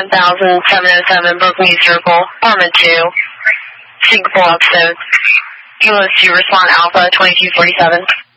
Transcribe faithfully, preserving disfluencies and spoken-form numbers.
thousand seven oh seven Brooklyn Circle, Armor two, Singapore episode. U S two respond Alpha twenty-two forty-seven.